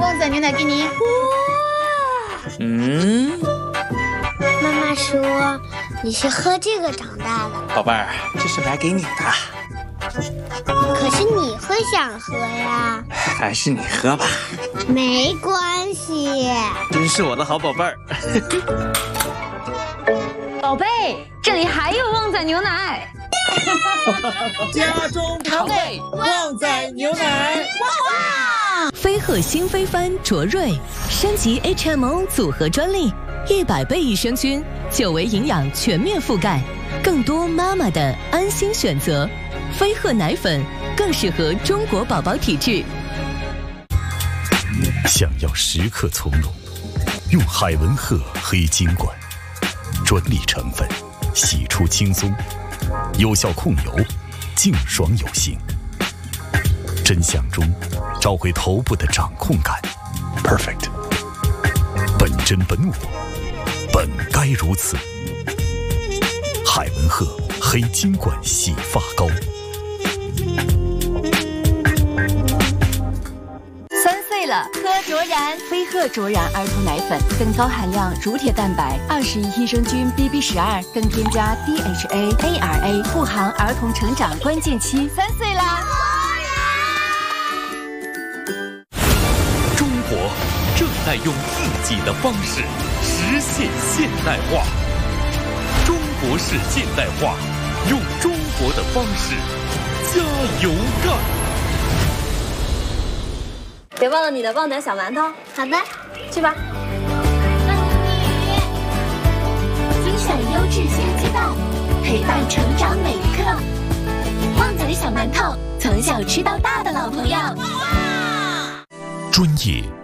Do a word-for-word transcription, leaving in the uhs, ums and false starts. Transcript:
旺仔牛奶给你。 嗯， 妈妈说你是喝这个长大的， 宝贝儿，这是买给你的。 可是你会想喝呀？ 还是你喝吧。 没关系。 真是我的好宝贝儿。 宝贝，这里还有旺仔牛奶。 家中常备旺仔牛奶。 哇！飞鹤新飞帆卓瑞升级 H M O 组合专利，一百倍益生菌，久维营养全面覆盖，更多妈妈的安心选择。飞鹤奶粉更适合中国宝宝体质。 想要时刻从容，用海文鹤黑金管，专利成分，洗出轻松，有效控油，净爽有型。真相中找回头部的掌控感 ，perfect。本真本我，本该如此。海文鹤黑金管洗发膏。 三岁了，喝卓然飞鹤卓然儿童奶粉，更高含量乳铁蛋白，二十亿益生菌 B B 十二，更添加 D H A A R A， 护航儿童成长关键期。三岁啦！ 中国正在用自己的方式实现现代化。中国式现代化，用中国的方式加油干！ 别忘了你的旺仔小馒头。 好的， 去吧。 精选优质鲜鸡蛋，陪伴成长每一刻。旺仔的小馒头，从小吃到大的老朋友。 专业